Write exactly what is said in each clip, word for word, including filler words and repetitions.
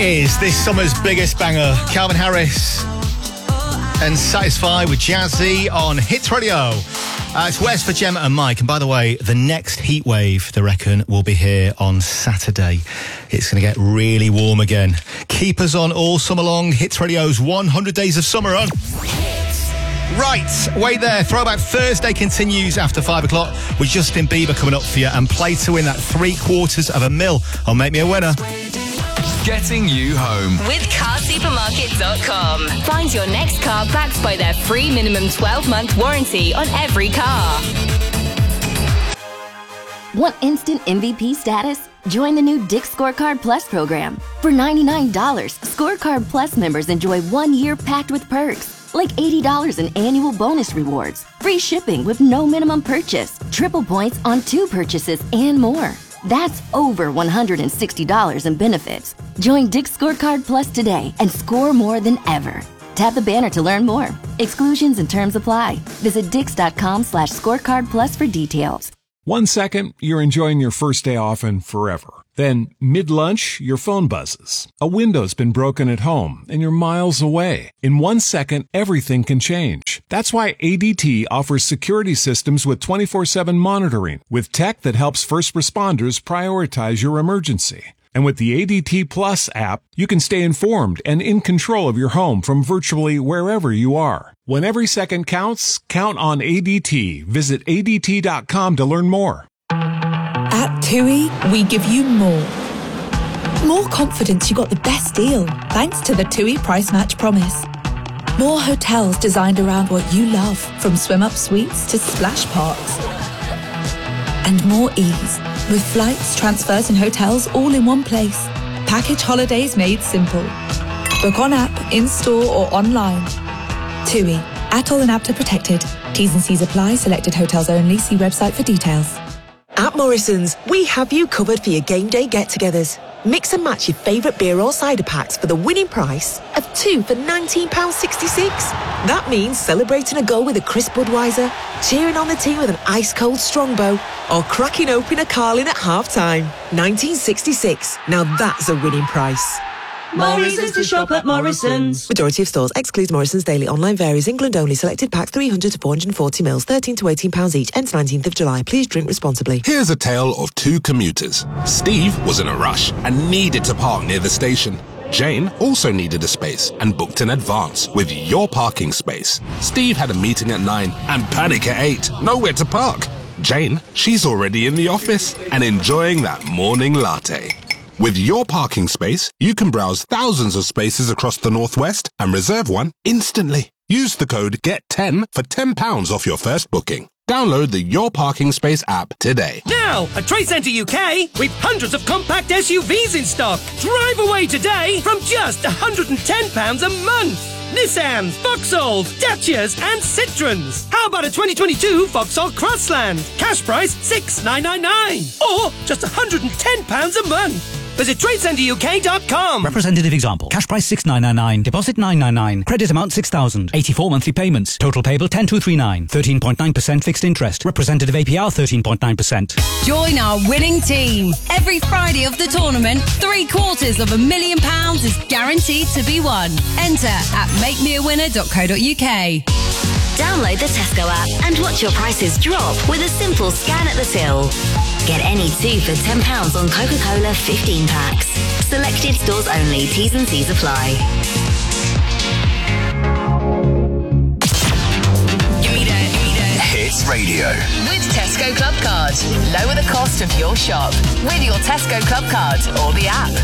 is this summer's biggest banger. Calvin Harris and Satisfy with Jazzy on Hits Radio. Uh, it's Wes for Gemma and Mike. And by the way, the next heat wave, they reckon, will be here on Saturday. It's going to get really warm again. Keep us on all summer long. Hits Radio's one hundred Days of Summer on. Right, wait there. Throwback Thursday continues after five o'clock with Justin Bieber coming up for you and play to win that three quarters of a mil on Make Me a Winner. Getting you home with car supermarket dot com. Find your next car backed by their free minimum twelve month warranty on every car. Want instant M V P status? Join the new Dick's Scorecard Plus program. For ninety-nine dollars, Scorecard Plus members enjoy one year packed with perks, like eighty dollars in annual bonus rewards, free shipping with no minimum purchase, triple points on two purchases, and more. That's over one hundred sixty dollars in benefits. Join Dick's Scorecard Plus today and score more than ever. Tap the banner to learn more. Exclusions and terms apply. Visit dix.com slash scorecard plus for details. One second, you're enjoying your first day off and forever. Then, mid-lunch, your phone buzzes. A window's been broken at home, and you're miles away. In one second, everything can change. That's why A D T offers security systems with twenty-four seven monitoring, with tech that helps first responders prioritize your emergency. And with the A D T Plus app, you can stay informed and in control of your home from virtually wherever you are. When every second counts, count on A D T. Visit A D T dot com to learn more. At TUI, we give you more. More confidence you got the best deal, thanks to the TUI Price Match Promise. More hotels designed around what you love, from swim-up suites to splash parks. And more ease, with flights, transfers and hotels all in one place. Package holidays made simple. Book on app, in-store or online. TUI, Atoll and APTA protected. T's and C's apply. Selected hotels only. See website for details. At Morrison's, we have you covered for your game day get-togethers. Mix and match your favourite beer or cider packs for the winning price of two for nineteen pounds sixty-six. That means celebrating a goal with a crisp Budweiser, cheering on the team with an ice-cold Strongbow, or cracking open a Carling at half-time. nineteen sixty-six. Now that's a winning price. Morrison's to shop at Morrison's. Majority of stores excludes Morrison's daily. Online varies. England only. Selected pack three hundred to four hundred forty mils. thirteen to eighteen pounds each. Ends nineteenth of July. Please drink responsibly. Here's a tale of two commuters. Steve was in a rush and needed to park near the station. Jane also needed a space and booked in advance with Your Parking Space. Steve had a meeting at nine and panic at eight. Nowhere to park. Jane, she's already in the office and enjoying that morning latte. With Your Parking Space, you can browse thousands of spaces across the Northwest and reserve one instantly. Use the code G E T ten for ten pounds off your first booking. Download the Your Parking Space app today. Now, at Trade Centre U K, we've hundreds of compact S U Vs in stock. Drive away today from just one hundred ten pounds a month. Nissans, Vauxhalls, Dacias and Citroens. How about a twenty twenty-two Vauxhall Crossland? Cash price six thousand nine hundred ninety-nine pounds. Or just one hundred ten pounds a month. Visit trade centre U K dot com. Representative example. Cash price six thousand nine hundred ninety-nine. Deposit nine hundred ninety-nine. Credit amount six thousand. eighty-four monthly payments. Total payable ten thousand two hundred thirty-nine. thirteen point nine percent fixed interest. Representative A P R thirteen point nine percent. Join our winning team. Every Friday of the tournament, three quarters of a million pounds is guaranteed to be won. Enter at make me a winner dot co dot uk. Download the Tesco app and watch your prices drop with a simple scan at the till. Get any two for ten pounds on Coca-Cola fifteen packs. Selected stores only. T's and C's apply. Give me that, give me that. Hits Radio. With Tesco Club Card. Lower the cost of your shop with your Tesco Club Card or the app.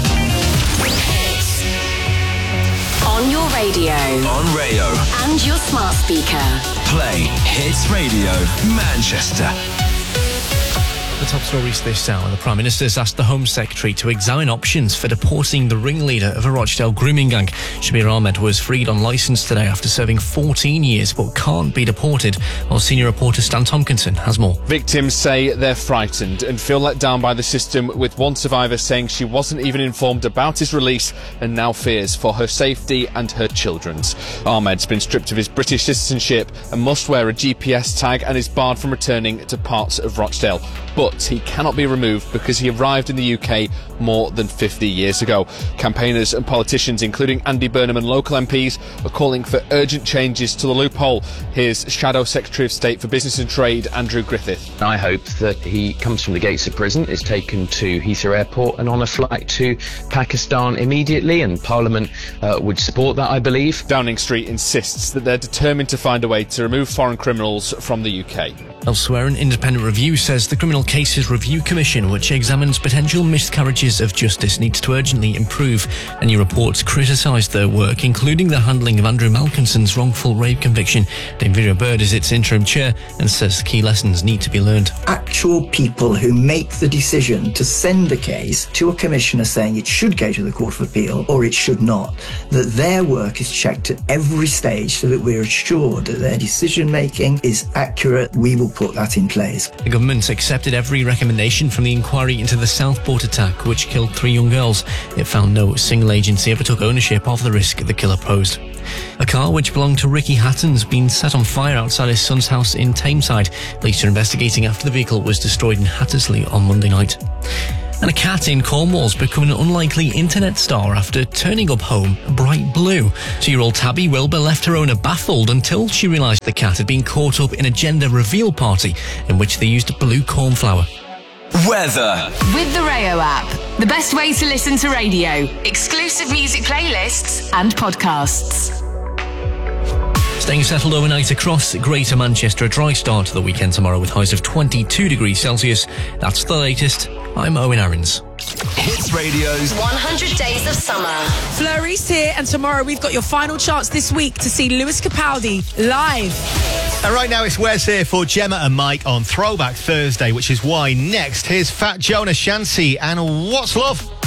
On your radio. On Rayo. And your smart speaker. Play Hits Radio Manchester. The top stories this hour. The Prime Minister's asked the Home Secretary to examine options for deporting the ringleader of a Rochdale grooming gang. Shabir Ahmed was freed on licence today after serving fourteen years but can't be deported. While senior reporter Stan Tompkinson has more. Victims say they're frightened and feel let down by the system, with one survivor saying she wasn't even informed about his release and now fears for her safety and her children's. Ahmed's been stripped of his British citizenship and must wear a G P S tag and is barred from returning to parts of Rochdale. But but he cannot be removed because he arrived in the U K more than fifty years ago. Campaigners and politicians, including Andy Burnham and local M Ps, are calling for urgent changes to the loophole. Here's Shadow Secretary of State for Business and Trade, Andrew Griffith. I hope that he comes from the gates of prison, is taken to Heathrow Airport and on a flight to Pakistan immediately, and Parliament uh, would support that, I believe. Downing Street insists that they're determined to find a way to remove foreign criminals from the U K. Elsewhere, an independent review says the Criminal Cases Review Commission, which examines potential miscarriages of justice, needs to urgently improve. A new report criticised their work, including the handling of Andrew Malkinson's wrongful rape conviction. Dame Vera Bird is its interim chair and says key lessons need to be learned. Actual people who make the decision to send a case to a commissioner saying it should go to the Court of Appeal or it should not, that their work is checked at every stage so that we're assured that their decision making is accurate. We will put that in place. The government accepted every recommendation from the inquiry into the Southport attack, which killed three young girls. It found no single agency ever took ownership of the risk the killer posed. A car which belonged to Ricky Hatton's been set on fire outside his son's house in Tameside. Police are investigating after the vehicle was destroyed in Hattersley on Monday night. And a cat in Cornwall's become an unlikely internet star after turning up home bright blue. Two-year-old Tabby Wilbur left her owner baffled until she realised the cat had been caught up in a gender reveal party in which they used blue cornflower. Weather. With the Rayo app, the best way to listen to radio, exclusive music playlists and podcasts. Staying settled overnight across Greater Manchester. A dry start to the weekend tomorrow with highs of twenty-two degrees Celsius. That's the latest. I'm Owen Aarons. Hits Radio's one hundred Days of Summer. Flurry's here, and tomorrow we've got your final chance this week to see Lewis Capaldi live. And right now it's Wes here for Gemma and Mike on Throwback Thursday, which is why next here's Fat Joe and Ashanti and What's Love?